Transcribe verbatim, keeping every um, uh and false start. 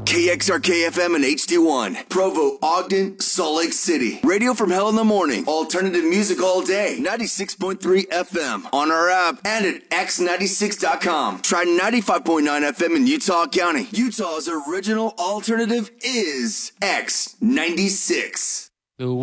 K X R K F M and H D one. Provo, Ogden, Salt Lake City. Radio from hell in the morning. Alternative music all day. ninety-six point three F M. On our app and at x ninety-six dot com. Try ninety-five point nine F M in Utah County. Utah's original alternative is X ninety-six.